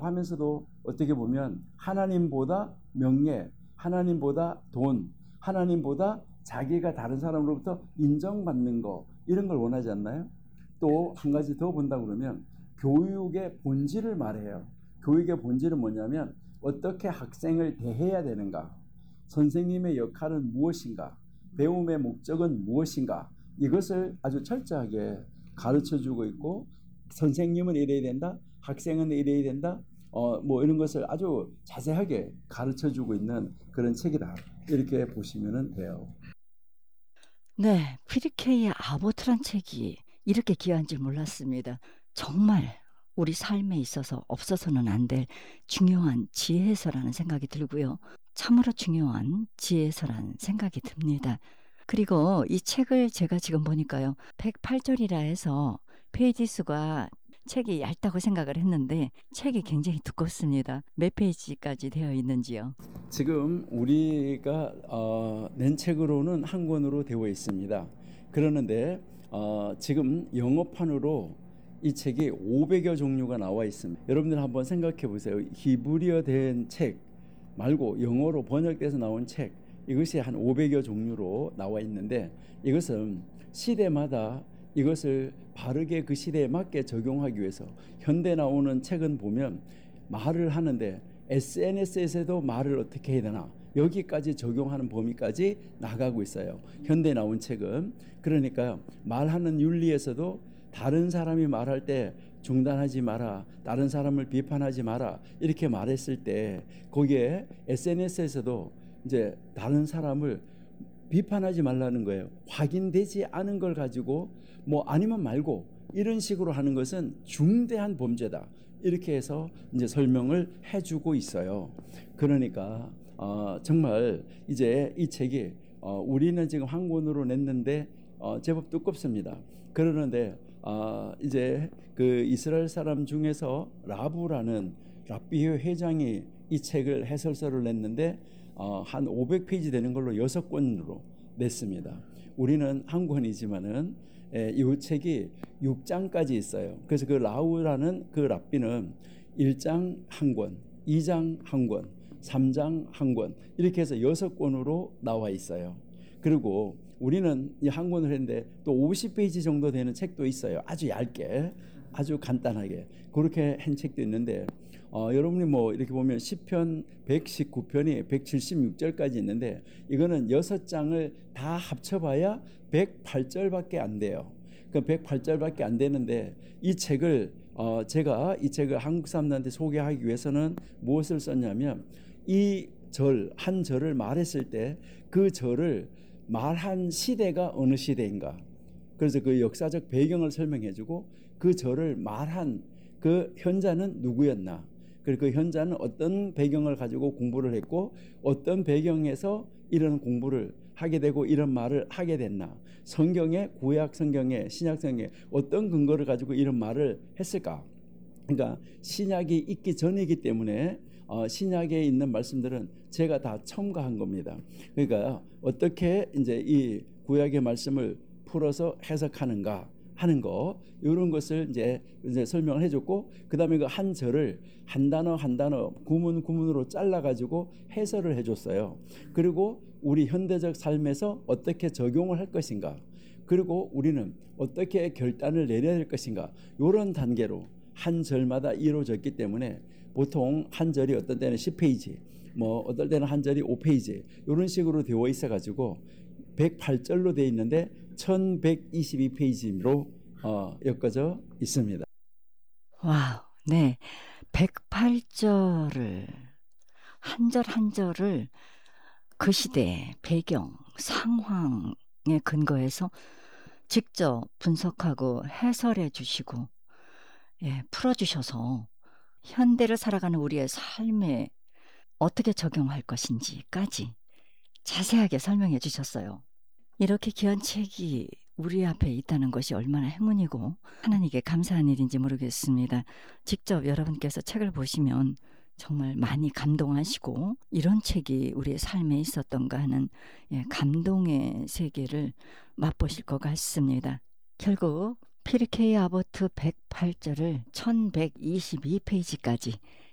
하면서도 어떻게 보면 하나님보다 명예, 하나님보다 돈, 하나님보다 자기가 다른 사람으로부터 인정받는 거, 이런 걸 원하지 않나요? 또 한 가지 더 본다 그러면 교육의 본질을 말해요. 교육의 본질은 뭐냐면 어떻게 학생을 대해야 되는가, 선생님의 역할은 무엇인가, 배움의 목적은 무엇인가, 이것을 아주 철저하게 가르쳐주고 있고, 선생님은 이래야 된다, 학생은 이래야 된다, 뭐 이런 것을 아주 자세하게 가르쳐주고 있는 그런 책이다, 이렇게 보시면 돼요. 네, 피리케이의 아보트란 책이 이렇게 귀한 줄 몰랐습니다. 정말 우리 삶에 있어서 없어서는 안 될 중요한 지혜서라는 생각이 들고요. 참으로 중요한 지혜서라는 생각이 듭니다. 그리고 이 책을 제가 지금 보니까요, 108절이라 해서 페이지 수가 책이 얇다고 생각을 했는데 책이 굉장히 두껍습니다. 몇 페이지까지 되어 있는지요? 지금 우리가 낸 책으로는 한 권으로 되어 있습니다. 그러는데 지금 영어판으로 이 책이 500여 종류가 나와 있습니다. 여러분들 한번 생각해 보세요. 히브리어 된 책 말고 영어로 번역돼서 나온 책, 이것이 한 500여 종류로 나와 있는데, 이것은 시대마다 이것을 바르게 그 시대에 맞게 적용하기 위해서, 현대 나오는 책은 보면 말을 하는데 SNS에서도 말을 어떻게 해야 되나, 여기까지 적용하는 범위까지 나가고 있어요, 현대 나온 책은. 그러니까 말하는 윤리에서도 다른 사람이 말할 때 중단하지 마라, 다른 사람을 비판하지 마라, 이렇게 말했을 때 거기에 SNS에서도 이제 다른 사람을 비판하지 말라는 거예요. 확인되지 않은 걸 가지고 뭐 아니면 말고 이런 식으로 하는 것은 중대한 범죄다, 이렇게 해서 이제 설명을 해주고 있어요. 그러니까 정말 이제 이 책이 우리는 지금 한 권으로 냈는데 제법 두껍습니다. 그러는데 이제 그 이스라엘 사람 중에서 라부라는 랍비의 회장이 이 책을 해설서를 냈는데 한 500페이지 되는 걸로 6권으로 냈습니다. 우리는 한 권이지만은 이 책이 6장까지 있어요. 그래서 그 라우라는 그 랍비는 1장 한 권, 2장 한 권, 3장 한 권, 이렇게 해서 6권으로 나와 있어요. 그리고 우리는 이 한 권을 했는데 또 50페이지 정도 되는 책도 있어요. 아주 얇게, 아주 간단하게 그렇게 한 책도 있는데, 여러분이 뭐 이렇게 보면 시편 119편이 176절까지 있는데, 이거는 6장을 다 합쳐봐야 108절밖에 안 돼요. 그 108절밖에 안 되는데, 이 책을 제가 이 책을 한국 사람들한테 소개하기 위해서는 무엇을 썼냐면, 이 절, 한 절을 말했을 때 그 절을 말한 시대가 어느 시대인가, 그래서 그 역사적 배경을 설명해주고, 그 절을 말한 그 현자는 누구였나, 그리고 그 현자는 어떤 배경을 가지고 공부를 했고 어떤 배경에서 이런 공부를 하게 되고 이런 말을 하게 됐나, 성경에, 구약 성경에, 신약 성경에 어떤 근거를 가지고 이런 말을 했을까. 그러니까 신약이 있기 전이기 때문에 신약에 있는 말씀들은 제가 다 첨가한 겁니다. 그러니까 어떻게 이제 이 구약의 말씀을 풀어서 해석하는가 하는 거, 이런 것을 이제 설명을 해줬고, 그 다음에 그 한 절을 한 단어 한 단어 구문 구문으로 잘라가지고 해설을 해줬어요. 그리고 우리 현대적 삶에서 어떻게 적용을 할 것인가, 그리고 우리는 어떻게 결단을 내려야 될 것인가, 이런 단계로 한 절마다 이루어졌기 때문에 보통 한 절이 어떤 때는 10페이지, 뭐 어떨 때는 한 절이 5페이지, 이런 식으로 되어 있어가지고 108절로 되어 있는데 1122페이지로 엮어져 있습니다. 와우, 네. 108절을, 한 절 한 절을 그 시대, 배경, 상황에 근거해서 직접 분석하고 해설해 주시고, 풀어주셔서 현대를 살아가는 우리의 삶에 어떻게 적용할 것인지까지 자세하게 설명해 주셨어요. 이렇게 귀한 책이 우리 앞에 있다는 것이 얼마나 행운이고 하나님께 감사한 일인지 모르겠습니다. 직접 여러분께서 책을 보시면 정말 많이 감동하시고, 이런 책이 우리의 삶에 있었던가 하는 감동의 세계를 맛보실 것 같습니다. 결국 피르케이 아보트 108절을 1122페이지까지